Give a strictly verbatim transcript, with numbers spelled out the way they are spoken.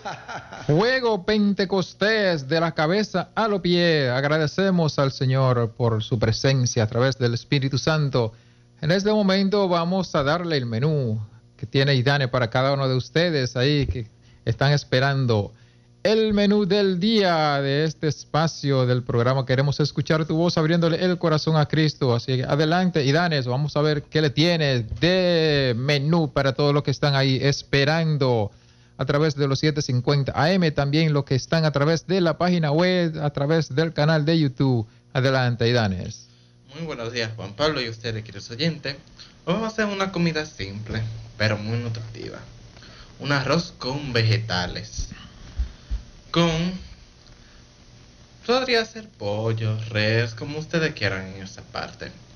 Fuego Pentecostés de la cabeza a los pies. Agradecemos al Señor por su presencia a través del Espíritu Santo. En este momento vamos a darle el menú que tiene Idane para cada uno de ustedes ahí que están esperando. El menú del día de este espacio del programa. Queremos escuchar tu voz abriéndole el corazón a Cristo. Así que adelante, Idanes, vamos a ver qué le tienes de menú para todos los que están ahí esperando a través de los setecientos cincuenta A M, también los que están a través de la página web, a través del canal de YouTube. Adelante, Idanes. Muy buenos días, Juan Pablo y ustedes, queridos oyentes. Hoy vamos a hacer una comida simple, pero muy nutritiva. Un arroz con vegetales. Con... podría ser pollo, res, como ustedes quieran en esa parte.